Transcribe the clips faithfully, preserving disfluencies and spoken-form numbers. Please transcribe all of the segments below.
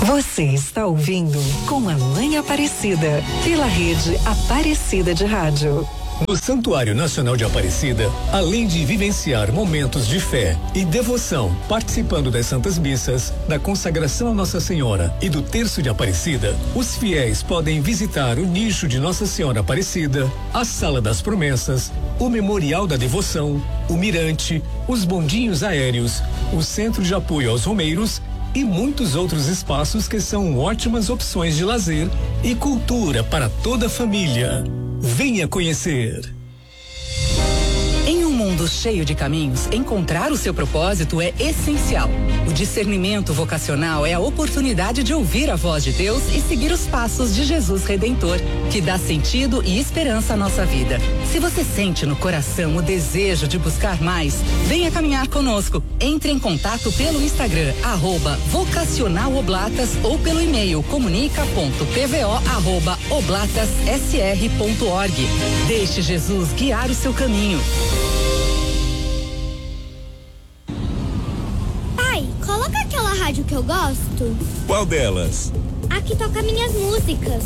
Você está ouvindo Com a Mãe Aparecida, pela rede Aparecida de Rádio. No Santuário Nacional de Aparecida, além de vivenciar momentos de fé e devoção, participando das Santas Missas, da consagração a Nossa Senhora e do Terço de Aparecida, os fiéis podem visitar o nicho de Nossa Senhora Aparecida, a Sala das Promessas, o Memorial da Devoção, o Mirante, os bondinhos aéreos, o Centro de Apoio aos Romeiros e muitos outros espaços que são ótimas opções de lazer e cultura para toda a família. Venha conhecer. Em um mundo cheio de caminhos, encontrar o seu propósito é essencial. O discernimento vocacional é a oportunidade de ouvir a voz de Deus e seguir os passos de Jesus Redentor, que dá sentido e esperança à nossa vida. Se você sente no coração o desejo de buscar mais, venha caminhar conosco. Entre em contato pelo Instagram, arroba vocacionaloblatas, ou pelo e-mail comunica ponto p v o arroba oblatas s r ponto org. Deixe Jesus guiar o seu caminho. Pai, coloca aquela rádio que eu gosto. Qual delas? A que toca minhas músicas.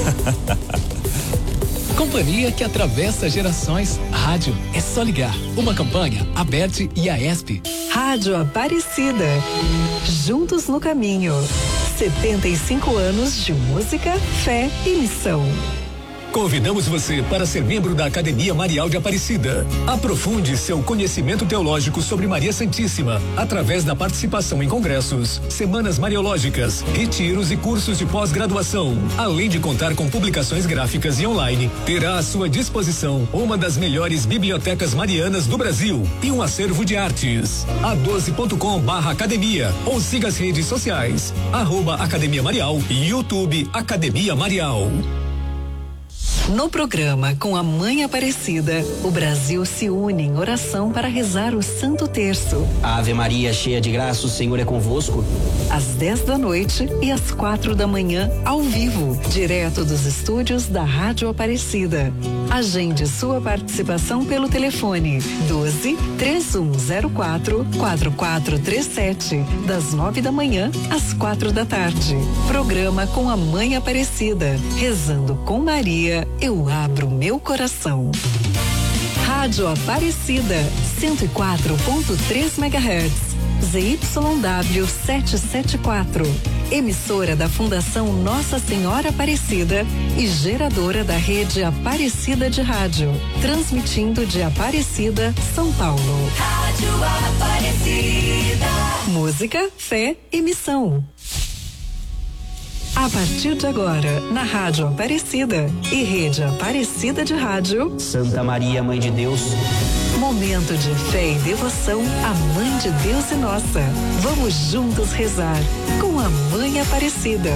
Companhia que atravessa gerações. Rádio é só ligar. Uma campanha, Aberte e a ESP. Rádio Aparecida. Juntos no caminho. setenta e cinco anos de música, fé e missão. Convidamos você para ser membro da Academia Marial de Aparecida. Aprofunde seu conhecimento teológico sobre Maria Santíssima através da participação em congressos, semanas mariológicas, retiros e cursos de pós-graduação. Além de contar com publicações gráficas e online, terá à sua disposição uma das melhores bibliotecas marianas do Brasil e um acervo de artes. a doze ponto com barra academia ou siga as redes sociais, arroba Academia Marial e YouTube Academia Marial. No programa Com a Mãe Aparecida, o Brasil se une em oração para rezar o Santo Terço. Ave Maria, cheia de graça, o Senhor é convosco. Às dez da noite e às quatro da manhã, ao vivo, direto dos estúdios da Rádio Aparecida. Agende sua participação pelo telefone doze, três um zero quatro, quatro quatro três sete, das nove da manhã às quatro da tarde. Programa Com a Mãe Aparecida, rezando com Maria. Eu abro meu coração. Rádio Aparecida, cento e quatro ponto três megahertz, Z Y W setecentos e setenta e quatro. Emissora da Fundação Nossa Senhora Aparecida e geradora da rede Aparecida de Rádio. Transmitindo de Aparecida, São Paulo. Rádio Aparecida. Música, fé e missão. A partir de agora, na Rádio Aparecida e Rede Aparecida de Rádio. Santa Maria, Mãe de Deus. Momento de fé e devoção à Mãe de Deus e nossa. Vamos juntos rezar com a Mãe Aparecida.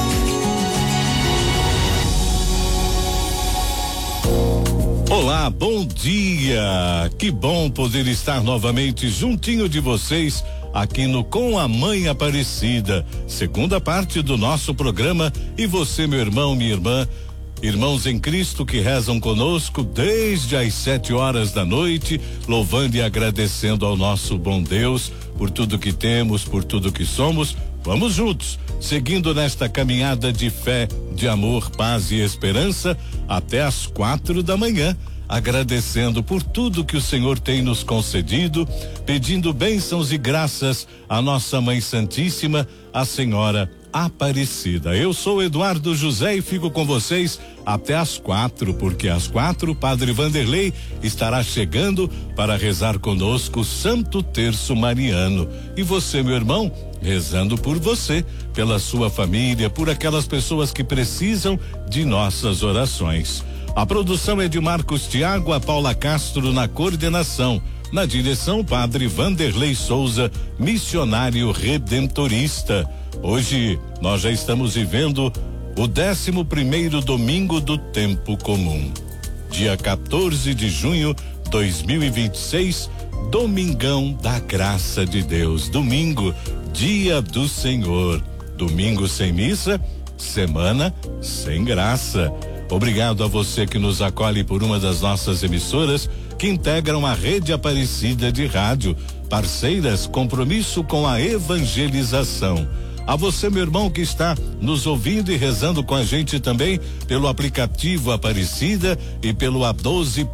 Olá, bom dia! Que bom poder estar novamente juntinho de vocês aqui no Com a Mãe Aparecida, segunda parte do nosso programa. E você, meu irmão, minha irmã, irmãos em Cristo que rezam conosco desde as sete horas da noite, louvando e agradecendo ao nosso bom Deus por tudo que temos, por tudo que somos. Vamos juntos, seguindo nesta caminhada de fé, de amor, paz e esperança, até às quatro da manhã, agradecendo por tudo que o Senhor tem nos concedido, pedindo bênçãos e graças à nossa Mãe Santíssima, a Senhora Aparecida. Eu sou Eduardo José e fico com vocês até às quatro, porque às quatro o Padre Vanderlei estará chegando para rezar conosco o Santo Terço Mariano. E você, meu irmão, rezando por você, pela sua família, por aquelas pessoas que precisam de nossas orações. A produção é de Marcos Tiago, a Paula Castro na coordenação. Na direção, Padre Vanderlei Souza, missionário redentorista. Hoje nós já estamos vivendo o décimo primeiro domingo do tempo comum. Dia quatorze de junho de dois mil e vinte e seis, domingão da graça de Deus. Domingo, dia do Senhor. Domingo sem missa, semana sem graça. Obrigado a você que nos acolhe por uma das nossas emissoras que integram a rede Aparecida de Rádio. Parceiras, compromisso com a evangelização. A você, meu irmão, que está nos ouvindo e rezando com a gente também pelo aplicativo Aparecida e pelo A doze